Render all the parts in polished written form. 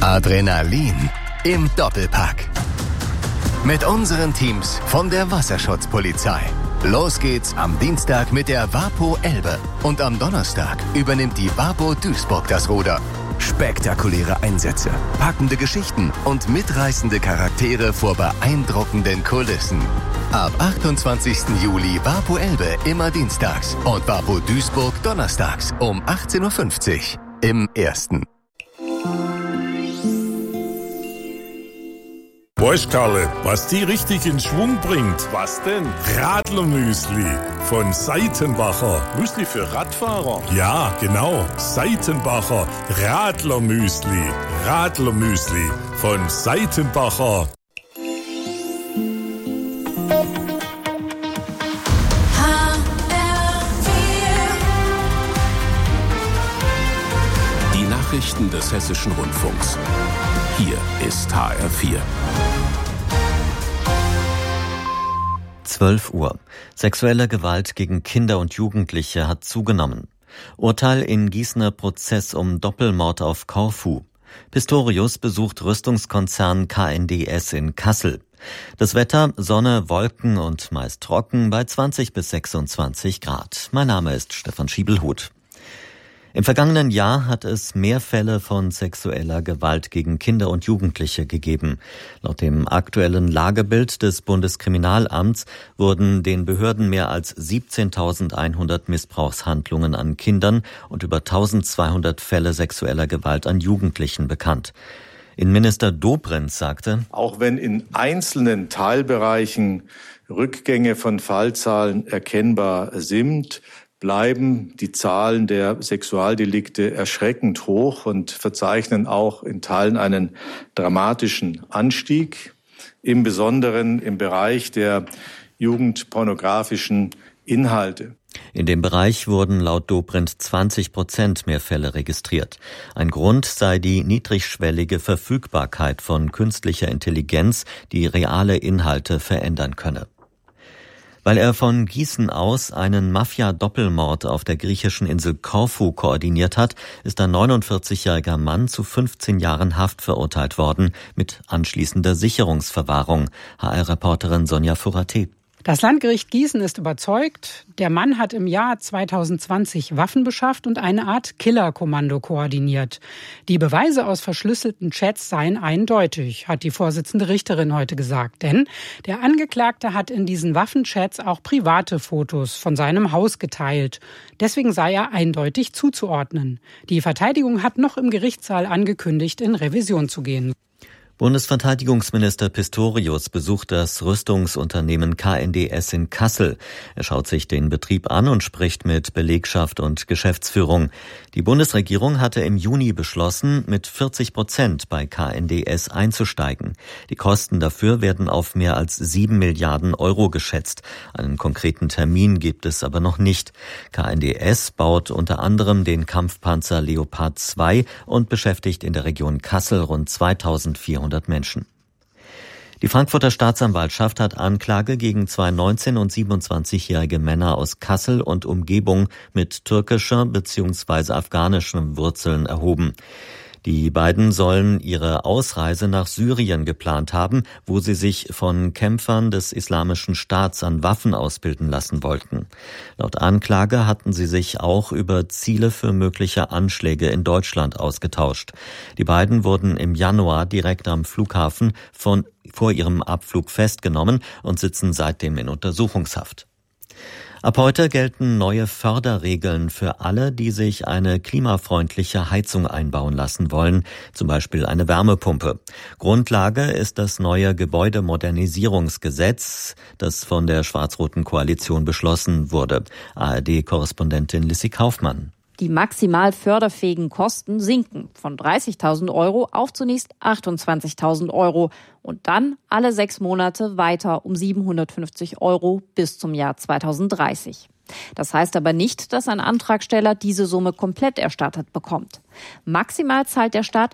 Adrenalin im Doppelpack. Mit unseren Teams von der Wasserschutzpolizei. Los geht's am Dienstag mit der WaPo Elbe und am Donnerstag übernimmt die WaPo Duisburg das Ruder. Spektakuläre Einsätze, packende Geschichten und mitreißende Charaktere vor beeindruckenden Kulissen. Ab 28. Juli WaPo Elbe immer dienstags und WaPo Duisburg donnerstags um 18.50 Uhr im Ersten. Weißt Karle, was die richtig in Schwung bringt? Was denn? Radlermüsli von Seitenbacher. Müsli für Radfahrer? Ja, genau. Seitenbacher Radlermüsli. Radlermüsli von Seitenbacher. Die Nachrichten des Hessischen Rundfunks. Hier ist HR4. 12 Uhr. Sexuelle Gewalt gegen Kinder und Jugendliche hat zugenommen. Urteil in Gießener Prozess um Doppelmord auf Korfu. Pistorius besucht Rüstungskonzern KNDS in Kassel. Das Wetter, Sonne, Wolken und meist trocken bei 20 bis 26 Grad. Mein Name ist Stefan Schiebelhuth. Im vergangenen Jahr hat es mehr Fälle von sexueller Gewalt gegen Kinder und Jugendliche gegeben. Laut dem aktuellen Lagebild des Bundeskriminalamts wurden den Behörden mehr als 17.100 Missbrauchshandlungen an Kindern und über 1.200 Fälle sexueller Gewalt an Jugendlichen bekannt. Innenminister Dobrindt sagte: Auch wenn in einzelnen Teilbereichen Rückgänge von Fallzahlen erkennbar sind, bleiben die Zahlen der Sexualdelikte erschreckend hoch und verzeichnen auch in Teilen einen dramatischen Anstieg, im Besonderen im Bereich der jugendpornografischen Inhalte. In dem Bereich wurden laut Dobrindt 20% mehr Fälle registriert. Ein Grund sei die niedrigschwellige Verfügbarkeit von künstlicher Intelligenz, die reale Inhalte verändern könne. Weil er von Gießen aus einen Mafia-Doppelmord auf der griechischen Insel Korfu koordiniert hat, ist ein 49-jähriger Mann zu 15 Jahren Haft verurteilt worden, mit anschließender Sicherungsverwahrung. HR-Reporterin Sonja Furaté. Das Landgericht Gießen ist überzeugt, der Mann hat im Jahr 2020 Waffen beschafft und eine Art Killerkommando koordiniert. Die Beweise aus verschlüsselten Chats seien eindeutig, hat die Vorsitzende Richterin heute gesagt. Denn der Angeklagte hat in diesen Waffenchats auch private Fotos von seinem Haus geteilt. Deswegen sei er eindeutig zuzuordnen. Die Verteidigung hat noch im Gerichtssaal angekündigt, in Revision zu gehen. Bundesverteidigungsminister Pistorius besucht das Rüstungsunternehmen KNDS in Kassel. Er schaut sich den Betrieb an und spricht mit Belegschaft und Geschäftsführung. Die Bundesregierung hatte im Juni beschlossen, mit 40% bei KNDS einzusteigen. Die Kosten dafür werden auf mehr als 7 Milliarden Euro geschätzt. Einen konkreten Termin gibt es aber noch nicht. KNDS baut unter anderem den Kampfpanzer Leopard 2 und beschäftigt in der Region Kassel rund 2400 Menschen. Die Frankfurter Staatsanwaltschaft hat Anklage gegen zwei 19- und 27-jährige Männer aus Kassel und Umgebung mit türkischer bzw. afghanischen Wurzeln erhoben. Die beiden sollen ihre Ausreise nach Syrien geplant haben, wo sie sich von Kämpfern des Islamischen Staats an Waffen ausbilden lassen wollten. Laut Anklage hatten sie sich auch über Ziele für mögliche Anschläge in Deutschland ausgetauscht. Die beiden wurden im Januar direkt am Flughafen vor ihrem Abflug festgenommen und sitzen seitdem in Untersuchungshaft. Ab heute gelten neue Förderregeln für alle, die sich eine klimafreundliche Heizung einbauen lassen wollen, zum Beispiel eine Wärmepumpe. Grundlage ist das neue Gebäudemodernisierungsgesetz, das von der schwarz-roten Koalition beschlossen wurde. ARD-Korrespondentin Lissy Kaufmann. Die maximal förderfähigen Kosten sinken von 30.000 Euro auf zunächst 28.000 Euro und dann alle 6 Monate weiter um 750 Euro bis zum Jahr 2030. Das heißt aber nicht, dass ein Antragsteller diese Summe komplett erstattet bekommt. Maximal zahlt der Staat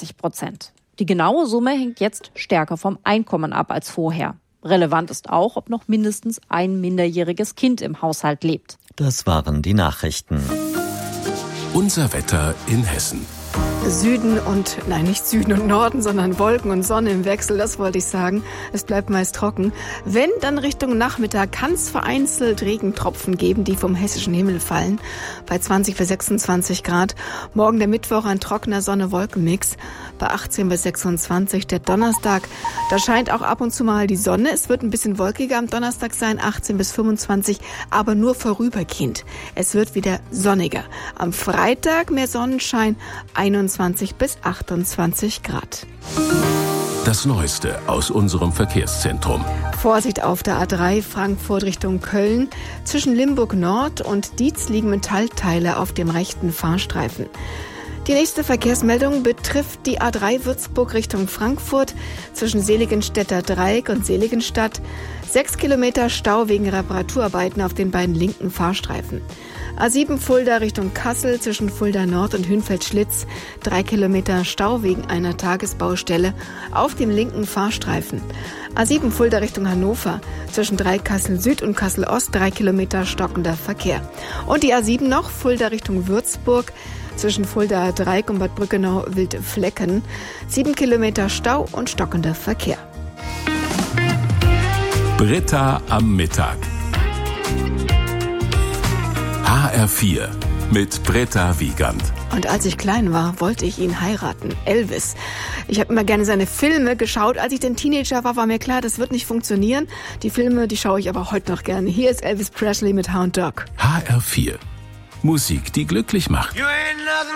80%. Die genaue Summe hängt jetzt stärker vom Einkommen ab als vorher. Relevant ist auch, ob noch mindestens ein minderjähriges Kind im Haushalt lebt. Das waren die Nachrichten. Unser Wetter in Hessen. Nicht Süden und Norden, sondern Wolken und Sonne im Wechsel, das wollte ich sagen. Es bleibt meist trocken. Wenn, dann Richtung Nachmittag kann es vereinzelt Regentropfen geben, die vom hessischen Himmel fallen, bei 20 bis 26 Grad. Morgen der Mittwoch ein trockener Sonne-Wolken-Mix, bei 18 bis 26. Der Donnerstag, da scheint auch ab und zu mal die Sonne. Es wird ein bisschen wolkiger am Donnerstag sein, 18 bis 25, aber nur vorübergehend. Es wird wieder sonniger. Am Freitag mehr Sonnenschein, 21 bis 28 Grad. Das Neueste aus unserem Verkehrszentrum. Vorsicht auf der A3 Frankfurt Richtung Köln. Zwischen Limburg Nord und Dietz liegen Metallteile auf dem rechten Fahrstreifen. Die nächste Verkehrsmeldung betrifft die A3 Würzburg Richtung Frankfurt zwischen Seligenstädter Dreieck und Seligenstadt. 6 Kilometer Stau wegen Reparaturarbeiten auf den beiden linken Fahrstreifen. A7 Fulda Richtung Kassel zwischen Fulda Nord und Hünfeld-Schlitz. 3 Kilometer Stau wegen einer Tagesbaustelle auf dem linken Fahrstreifen. A7 Fulda Richtung Hannover zwischen Kassel Süd und Kassel Ost. 3 Kilometer stockender Verkehr. Und die A7 noch Fulda Richtung Würzburg zwischen Fulda Dreieck und Bad Brückenau-Wildflecken. 7 Kilometer Stau und stockender Verkehr. Britta am Mittag. HR4 mit Britta Wiegand. Und als ich klein war, wollte ich ihn heiraten. Elvis. Ich habe immer gerne seine Filme geschaut. Als ich dann Teenager war mir klar, das wird nicht funktionieren. Die Filme, die schaue ich aber heute noch gerne. Hier ist Elvis Presley mit Hound Dog. HR4. Musik, die glücklich macht.